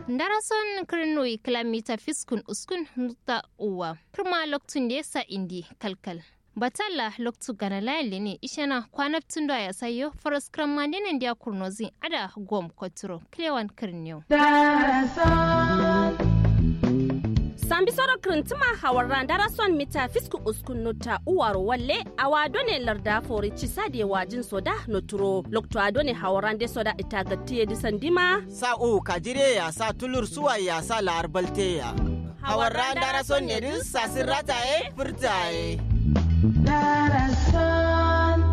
Darason kirnoi kilomita fiskun uskun nuta uwa. Kirma loktun da yasa indi kalkal. Batalla loktu gana layali ne ishana kwanaptun da ya sayo faras krammandinan da kurnozin ada gom koturo klewan kirniyo. Sambi soro krintuma hawarran darason mita fisku uskun nota uwaro walle awadone larda fori cisade wajin soda noturo lokto adone hawarran de soda itagatiye disandima sa'u kajire ya sa tulur suwa ya sa larbalte ya hawarran darason ne din sasirata furtaye darason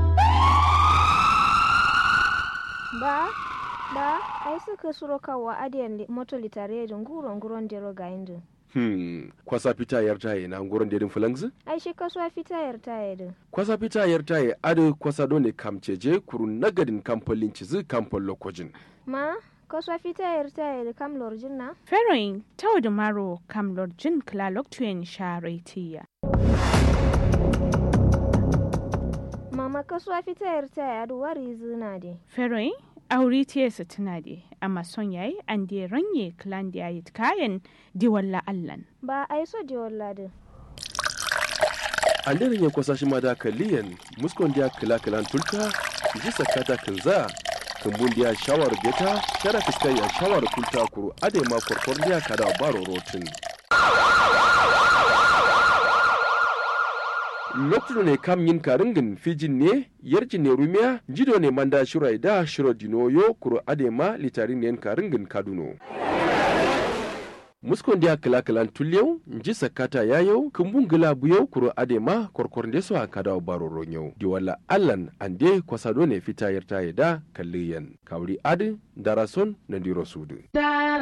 ba ai suka suro kawa adiyan moto litare da nguron dero ga indu kwasa fita yar taye na nguron dedin fulangzi ai shi kasuwa fita yar taye din kwasa fita yar taye adu kwasa done kamceje kurun nagadin kampolin cizi kampol lokojin ma kasuwa fita yar taye da kam lorjin na feroin tawo da maro kam lorjin kla loktuyen sharetiya mama kasuwa fita yar taye adu wari zina de feroin aure tiyarsa tana da amma son yayi an da ranye klan da yayi kayan diwalla allan ba ai so diwalla din an da ranye kwasa shi ma da kalliyan muskon da klan tulta ji sakata kanza kumbun da shawar geta shara fiskai ya shawar kulta kuru ade ma korkor da kada baro rotin lokacin ne kam yin karingin fijin ne yarjin ne rumiya jido ne manda shirai da shiro dinoyo kuro adema litarin ne karingin kaduno muskon dia kala tulyau nji sakata yayau kumbun gila buyau kuro adema korkornde so akada baro ronyo diwala allan ande kwasado ne fita yarta da kalliyan kawri adi darason na diro sudu